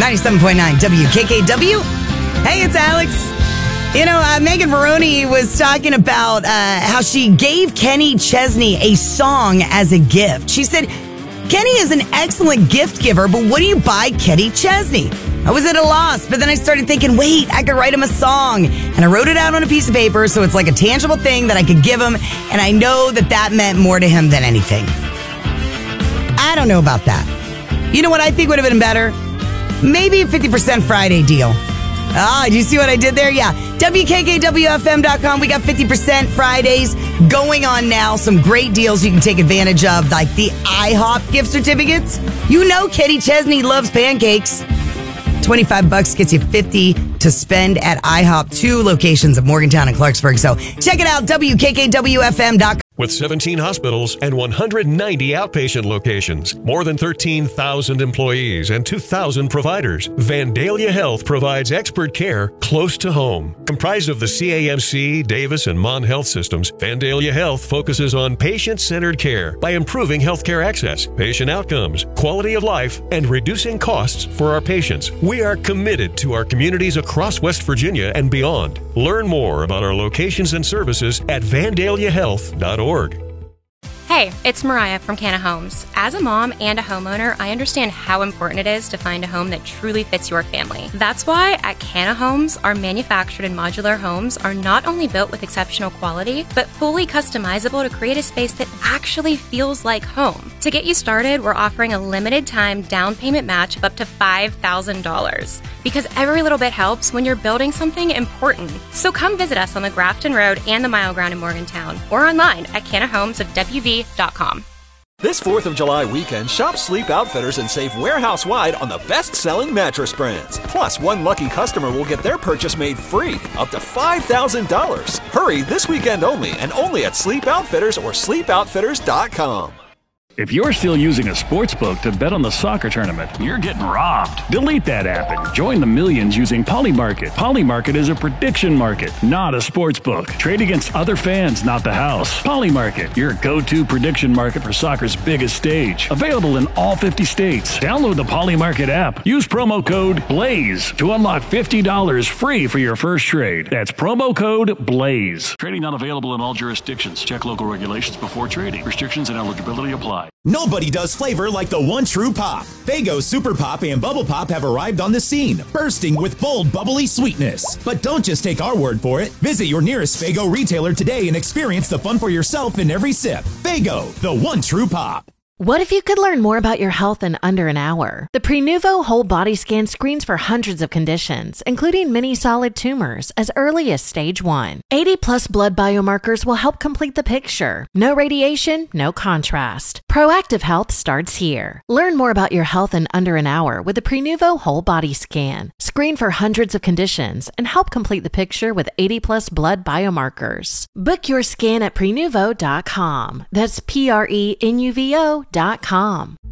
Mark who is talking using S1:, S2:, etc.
S1: 97.9 WKKW. Hey, it's Alex. You know, Megan Maroney was talking about how she gave Kenny Chesney a song as a gift. She said, Kenny is an excellent gift giver, but what do you buy Kenny Chesney? I was at a loss, but then I started thinking, wait, I could write him a song. And I wrote it out on a piece of paper, so it's like a tangible thing that I could give him, and I know that that meant more to him than anything. I don't know about that. You know what I think would have been better? Maybe a 50% Friday deal. Ah, do you see what I did there? Yeah. WKKWFM.com. We got 50% Fridays going on now. Some great deals you can take advantage of, like the IHOP gift certificates. You know Kenny Chesney loves pancakes. $25 gets you $50 to spend at IHOP, 2 locations of Morgantown and Clarksburg. So check it out, WKKWFM.com.
S2: With 17 hospitals and 190 outpatient locations, more than 13,000 employees and 2,000 providers, Vandalia Health provides expert care close to home. Comprised of the CAMC, Davis, and Mon Health systems, Vandalia Health focuses on patient-centered care by improving healthcare access, patient outcomes, quality of life, and reducing costs for our patients. We are committed to our communities across West Virginia and beyond. Learn more about our locations and services at vandaliahealth.org.
S3: Hey, it's Mariah from Canna Homes. As a mom and a homeowner, I understand how important it is to find a home that truly fits your family. That's why at Canna Homes, our manufactured and modular homes are not only built with exceptional quality, but fully customizable to create a space that actually feels like home. To get you started, we're offering a limited time down payment match of up to $5,000. Because every little bit helps when you're building something important. So come visit us on the Grafton Road and the Mile Ground in Morgantown, or online at cannahomesofwv.com.
S4: This 4th of July weekend, shop Sleep Outfitters and save warehouse-wide on the best-selling mattress brands. Plus, one lucky customer will get their purchase made free, up to $5,000. Hurry this weekend only, and only at Sleep Outfitters or sleepoutfitters.com.
S5: If you're still using a sports book to bet on the soccer tournament, you're getting robbed. Delete that app and join the millions using Polymarket. Polymarket is a prediction market, not a sports book. Trade against other fans, not the house. Polymarket, your go-to prediction market for soccer's biggest stage. Available in all 50 states. Download the Polymarket app. Use promo code BLAZE to unlock $50 free for your first trade. That's promo code BLAZE. Trading not available in all jurisdictions. Check local regulations before trading. Restrictions and eligibility apply.
S6: Nobody does flavor like the one true pop. Faygo Super Pop and Bubble Pop have arrived on the scene, bursting with bold, bubbly sweetness. But don't just take our word for it. Visit your nearest Faygo retailer today and experience the fun for yourself in every sip. Faygo, the one true pop.
S7: What if you could learn more about your health in under an hour? The Prenuvo Whole Body Scan screens for hundreds of conditions, including many solid tumors, as early as stage 1. 80-plus blood biomarkers will help complete the picture. No radiation, no contrast. Proactive health starts here. Learn more about your health in under an hour with the Prenuvo Whole Body Scan. Screen for hundreds of conditions and help complete the picture with 80-plus blood biomarkers. Book your scan at Prenuvo.com. That's Prenuvo.com.